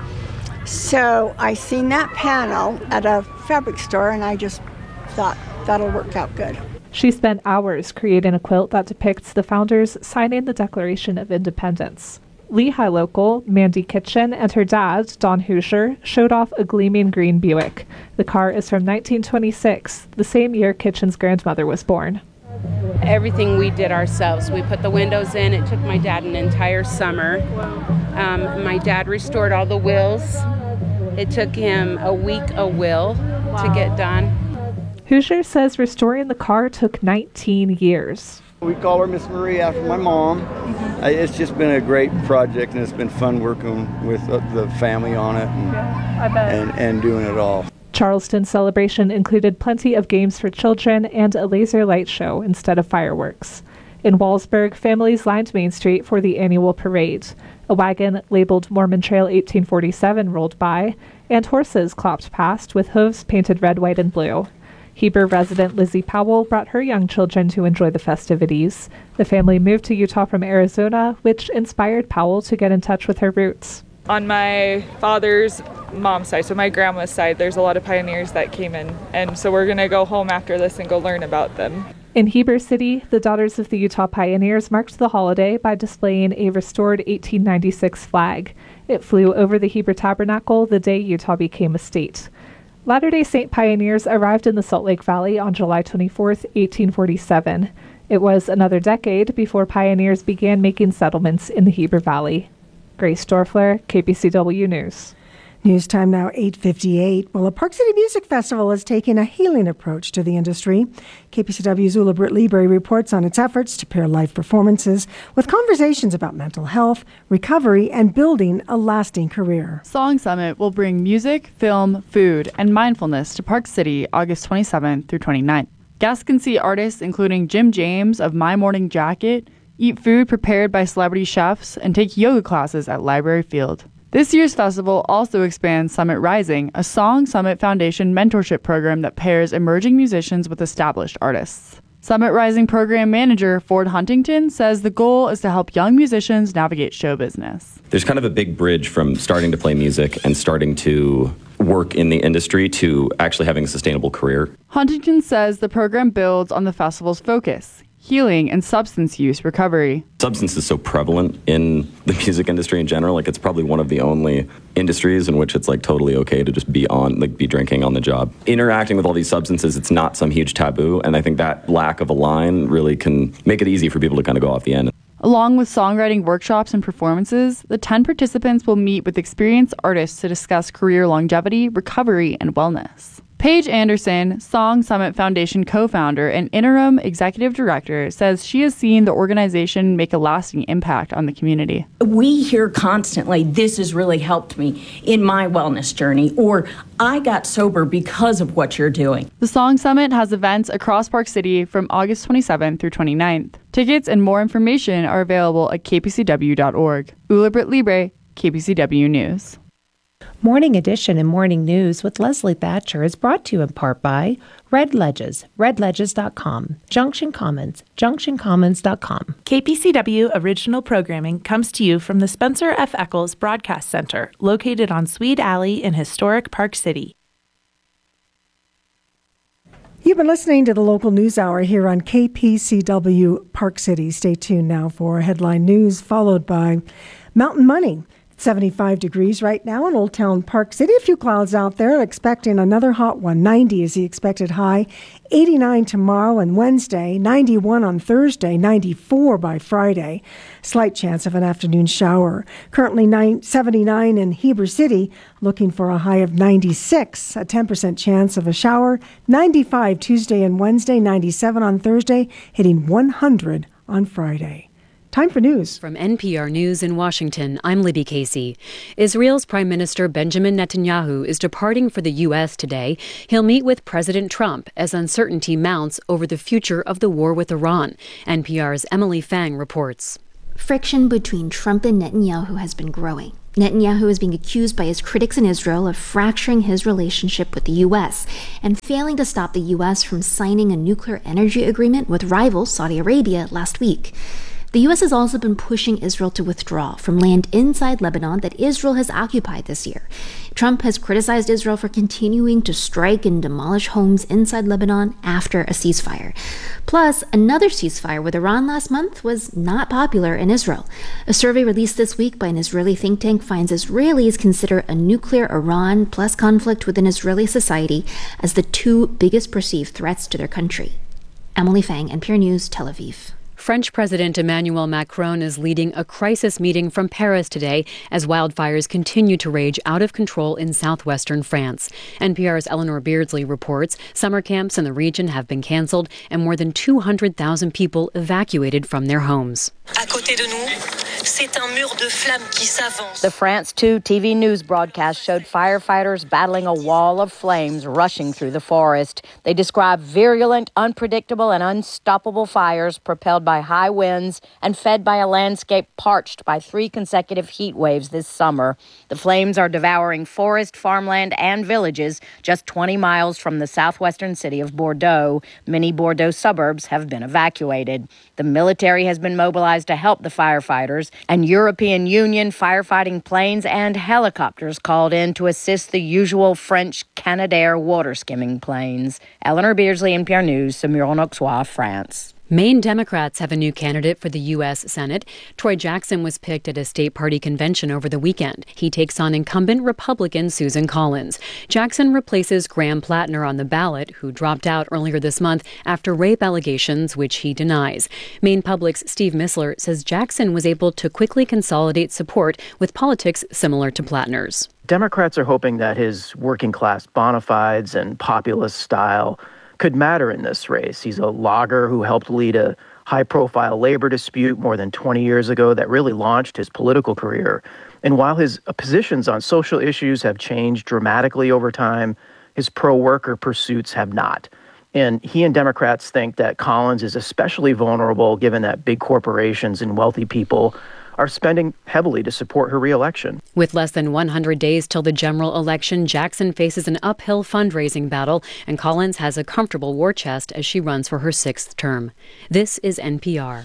So I seen that panel at a fabric store, and I just thought that'll work out good. She spent hours creating a quilt that depicts the founders signing the Declaration of Independence. Lehigh local Mandy Kitchen and her dad, Don Hoosier, showed off a gleaming green Buick. The car is from 1926, the same year Kitchen's grandmother was born. Everything we did ourselves. We put the windows in. It took my dad an entire summer. My dad restored all the wheels. It took him a week a wheel to get done. Hoosier says restoring the car took 19 years. We call her Miss Marie after my mom. It's just been a great project, and it's been fun working with the family on it and doing it all. Charleston's celebration included plenty of games for children and a laser light show instead of fireworks. In Wallsburg, families lined Main Street for the annual parade. A wagon labeled Mormon Trail 1847 rolled by, and horses clopped past with hooves painted red, white, and blue. Heber resident Lizzie Powell brought her young children to enjoy the festivities. The family moved to Utah from Arizona, which inspired Powell to get in touch with her roots. On my father's mom's side, so my grandma's side, there's a lot of pioneers that came in, and so we're going to go home after this and go learn about them. In Heber City, the Daughters of the Utah Pioneers marked the holiday by displaying a restored 1896 flag. It flew over the Heber Tabernacle the day Utah became a state. Latter-day Saint pioneers arrived in the Salt Lake Valley on July 24, 1847. It was another decade before pioneers began making settlements in the Heber Valley. Grace Dorfler, KPCW News. News time now 8:58. Well, a Park City Music Festival is taking a healing approach to the industry. KPCW's Ula Britt-Libre reports on its efforts to pair live performances with conversations about mental health, recovery, and building a lasting career. Song Summit will bring music, film, food, and mindfulness to Park City August 27th through 29th. Guests can see artists including Jim James of My Morning Jacket, eat food prepared by celebrity chefs, and take yoga classes at Library Field. This year's festival also expands Summit Rising, a Song Summit Foundation mentorship program that pairs emerging musicians with established artists. Summit Rising program manager Ford Huntington says the goal is to help young musicians navigate show business. There's kind of a big bridge from starting to play music and starting to work in the industry to actually having a sustainable career. Huntington says the program builds on the festival's focus: healing and substance use recovery. Substance is so prevalent in the music industry in general. Like, it's probably one of the only industries in which it's like totally okay to just be drinking on the job. Interacting with all these substances, it's not some huge taboo. And I think that lack of a line really can make it easy for people to kind of go off the end. Along with songwriting workshops and performances, the 10 participants will meet with experienced artists to discuss career longevity, recovery, and wellness. Paige Anderson, Song Summit Foundation co-founder and interim executive director, says she has seen the organization make a lasting impact on the community. We hear constantly, this has really helped me in my wellness journey, or I got sober because of what you're doing. The Song Summit has events across Park City from August 27th through 29th. Tickets and more information are available at kpcw.org. Ula Britt-Libre, KPCW News. Morning Edition and Morning News with Leslie Thatcher is brought to you in part by Red Ledges, redledges.com, Junction Commons, junctioncommons.com. KPCW original programming comes to you from the Spencer F. Eccles Broadcast Center, located on Swede Alley in historic Park City. You've been listening to the local news hour here on KPCW Park City. Stay tuned now for headline news, followed by Mountain Money. 75 degrees right now in Old Town Park City. A few clouds out there. Expecting another hot one. 90 is the expected high. 89 tomorrow and Wednesday. 91 on Thursday. 94 by Friday. Slight chance of an afternoon shower. Currently 79 in Heber City. Looking for a high of 96. A 10% chance of a shower. 95 Tuesday and Wednesday. 97 on Thursday. Hitting 100 on Friday. Time for news. From NPR News in Washington, I'm Libby Casey. Israel's Prime Minister Benjamin Netanyahu is departing for the U.S. today. He'll meet with President Trump as uncertainty mounts over the future of the war with Iran. NPR's Emily Fang reports. Friction between Trump and Netanyahu has been growing. Netanyahu is being accused by his critics in Israel of fracturing his relationship with the U.S. and failing to stop the U.S. from signing a nuclear energy agreement with rival Saudi Arabia last week. The U.S. has also been pushing Israel to withdraw from land inside Lebanon that Israel has occupied this year. Trump has criticized Israel for continuing to strike and demolish homes inside Lebanon after a ceasefire. Plus, another ceasefire with Iran last month was not popular in Israel. A survey released this week by an Israeli think tank finds Israelis consider a nuclear Iran plus conflict within Israeli society as the two biggest perceived threats to their country. Emily Fang, NPR News, Tel Aviv. French President Emmanuel Macron is leading a crisis meeting from Paris today as wildfires continue to rage out of control in southwestern France. NPR's Eleanor Beardsley reports summer camps in the region have been canceled and more than 200,000 people evacuated from their homes. À côté de nous, c'est un mur de flammes qui s'avance. The France 2 TV news broadcast showed firefighters battling a wall of flames rushing through the forest. They describe virulent, unpredictable, and unstoppable fires propelled by high winds and fed by a landscape parched by 3 consecutive heat waves this summer. The flames are devouring forest, farmland, and villages just 20 miles from the southwestern city of Bordeaux. Many Bordeaux suburbs have been evacuated. The military has been mobilized to help the firefighters, and European Union firefighting planes and helicopters called in to assist the usual French Canadair water skimming planes. Eleanor Beardsley, NPR News, Saumur-en-Auxois, France. Maine Democrats have a new candidate for the U.S. Senate. Troy Jackson was picked at a state party convention over the weekend. He takes on incumbent Republican Susan Collins. Jackson replaces Graham Plattner on the ballot, who dropped out earlier this month after rape allegations, which he denies. Maine Public's Steve Missler says Jackson was able to quickly consolidate support with politics similar to Plattner's. Democrats are hoping that his working-class bona fides and populist style could matter in this race. He's a logger who helped lead a high-profile labor dispute more than 20 years ago that really launched his political career. And while his positions on social issues have changed dramatically over time, his pro-worker pursuits have not. And he and Democrats think that Collins is especially vulnerable given that big corporations and wealthy people are spending heavily to support her reelection. With less than 100 days till the general election, Jackson faces an uphill fundraising battle, and Collins has a comfortable war chest as she runs for her 6th term. This is NPR.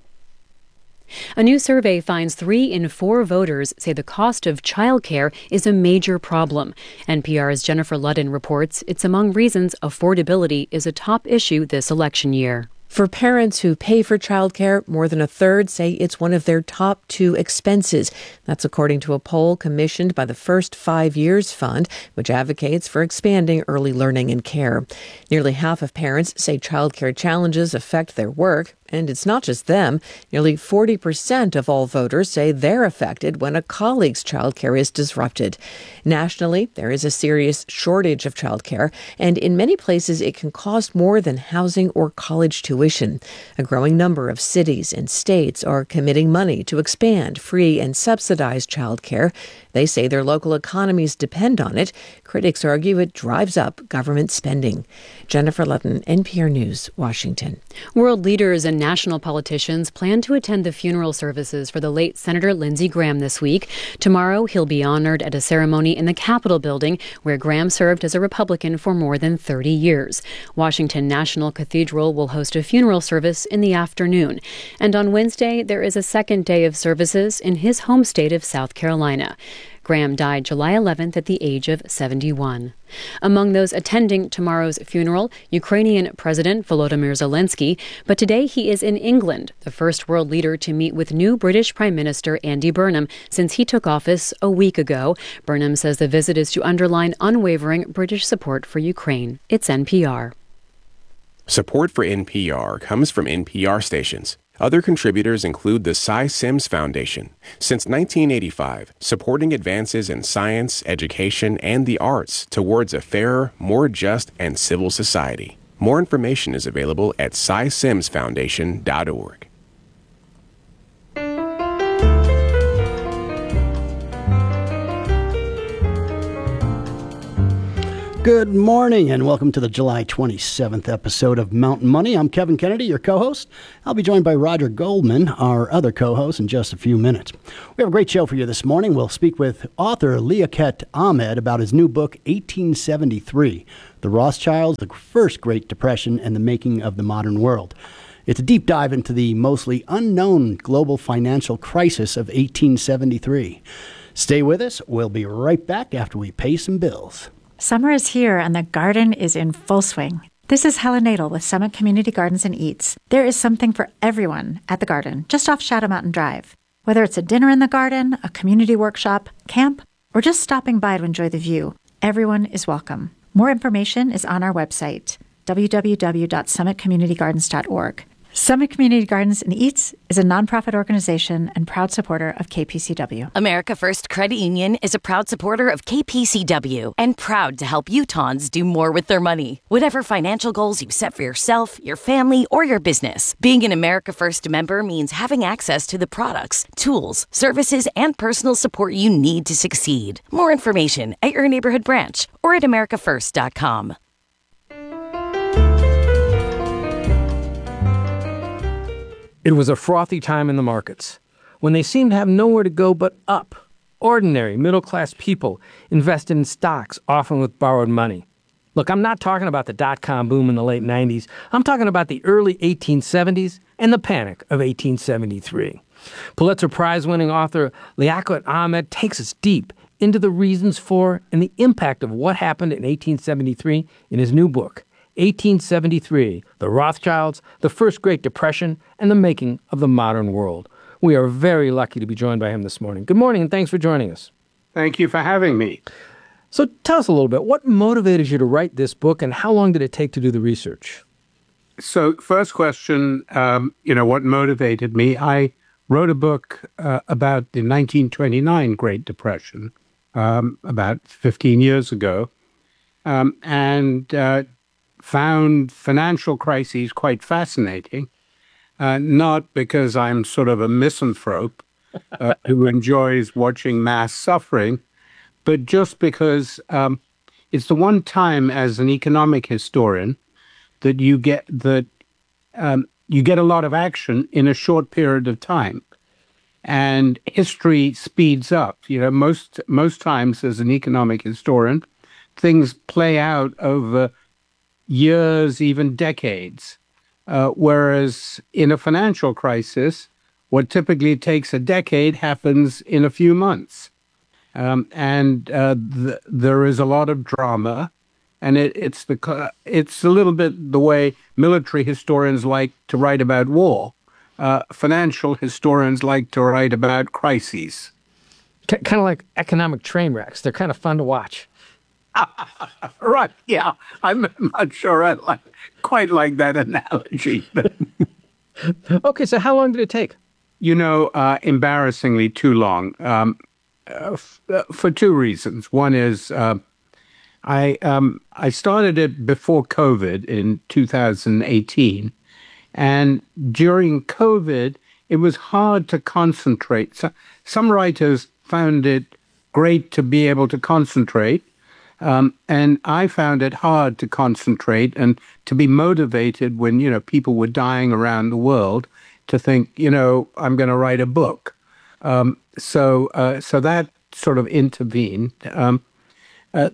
A new survey finds 3 in 4 voters say the cost of childcare is a major problem. NPR's Jennifer Ludden reports it's among reasons affordability is a top issue this election year. For parents who pay for childcare, more than a third say it's one of their top 2 expenses. That's according to a poll commissioned by the First 5 Years Fund, which advocates for expanding early learning and care. Nearly half of parents say childcare challenges affect their work. And it's not just them. Nearly 40% of all voters say they're affected when a colleague's childcare is disrupted. Nationally, there is a serious shortage of childcare, and in many places it can cost more than housing or college tuition. A growing number of cities and states are committing money to expand free and subsidized childcare. They say their local economies depend on it. Critics argue it drives up government spending. Jennifer Ludden, NPR News, Washington. World leaders and national politicians plan to attend the funeral services for the late Senator Lindsey Graham this week. Tomorrow, he'll be honored at a ceremony in the Capitol building, where Graham served as a Republican for more than 30 years. Washington National Cathedral will host a funeral service in the afternoon. And on Wednesday, there is a second day of services in his home state of South Carolina. Graham died July 11th at the age of 71. Among those attending tomorrow's funeral, Ukrainian President Volodymyr Zelensky, but today he is in England, the first world leader to meet with new British Prime Minister Andy Burnham since he took office a week ago. Burnham says the visit is to underline unwavering British support for Ukraine. It's NPR. Support for NPR comes from NPR stations. Other contributors include the Cy Sims Foundation. Since 1985, supporting advances in science, education, and the arts towards a fairer, more just, and civil society. More information is available at cysimsfoundation.org. Good morning and welcome to the July 27th episode of Mountain Money. I'm Kevin Kennedy, your co-host. I'll be joined by Roger Goldman, our other co-host, in just a few minutes. We have a great show for you this morning. We'll speak with author Liaquat Ahmed about his new book, 1873, The Rothschilds, the First Great Depression, and the Making of the Modern World. It's a deep dive into the mostly unknown global financial crisis of 1873. Stay with us. We'll be right back after we pay some bills. Summer is here and the garden is in full swing. This is Helen Nadel with Summit Community Gardens and Eats. There is something for everyone at the garden, just off Shadow Mountain Drive. Whether it's a dinner in the garden, a community workshop, camp, or just stopping by to enjoy the view, everyone is welcome. More information is on our website, www.summitcommunitygardens.org. Summit Community Gardens and Eats is a nonprofit organization and proud supporter of KPCW. America First Credit Union is a proud supporter of KPCW and proud to help Utahns do more with their money. Whatever financial goals you set for yourself, your family, or your business, being an America First member means having access to the products, tools, services, and personal support you need to succeed. More information at your neighborhood branch or at americafirst.com. It was a frothy time in the markets, when they seemed to have nowhere to go but up. Ordinary, middle-class people invested in stocks, often with borrowed money. Look, I'm not talking about the dot-com boom in the late 90s. I'm talking about the early 1870s and the panic of 1873. Pulitzer Prize-winning author Liaquat Ahmed takes us deep into the reasons for and the impact of what happened in 1873 in his new book, 1873, The Rothschilds, the First Great Depression, and the Making of the Modern World. We are very lucky to be joined by him this morning. Good morning, and thanks for joining us. Thank you for having me. So tell us a little bit, what motivated you to write this book, and how long did it take to do the research? So first question, what motivated me? I wrote a book about the 1929 Great Depression about 15 years ago, and found financial crises quite fascinating, not because I'm sort of a misanthrope who enjoys watching mass suffering, but just because it's the one time as an economic historian that you get a lot of action in a short period of time, and history speeds up. Most times as an economic historian, things play out over years, even decades. Whereas in a financial crisis, what typically takes a decade happens in a few months. There is a lot of drama, and it's a little bit the way military historians like to write about war. Financial historians like to write about crises. Kind of like economic train wrecks. They're kind of fun to watch. Right, yeah. I'm not sure I quite like that analogy. Okay, so how long did it take? Embarrassingly too long, for two reasons. One is I started it before COVID in 2018, and during COVID, it was hard to concentrate. Some writers found it great to be able to concentrate, and I found it hard to concentrate and to be motivated when, people were dying around the world to think, I'm going to write a book. So that sort of intervened. That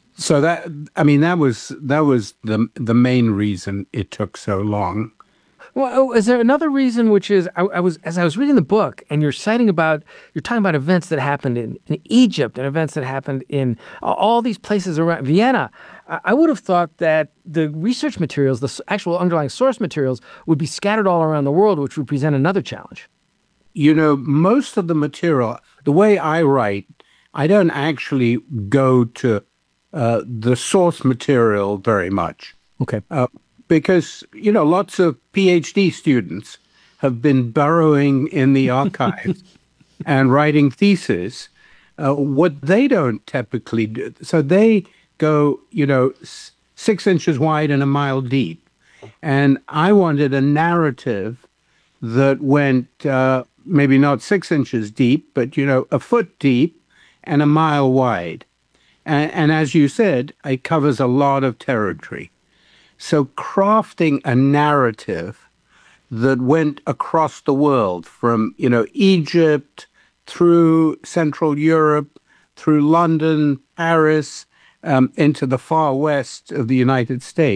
was the main reason it took so long. Well, is there another reason, which is as I was reading the book, and you're talking about events that happened in Egypt and events that happened in all these places around Vienna. I would have thought that the research materials, the actual underlying source materials, would be scattered all around the world, which would present another challenge. Most of the material, the way I write, I don't actually go to the source material very much. Okay. Because, lots of PhD students have been burrowing in the archives and writing theses. What they don't typically do, so they go, 6 inches wide and a mile deep. And I wanted a narrative that went maybe not 6 inches deep, but, a foot deep and a mile wide. And as you said, it covers a lot of territory. So crafting a narrative that went across the world from, Egypt through Central Europe, through London, Paris, into the far west of the United States.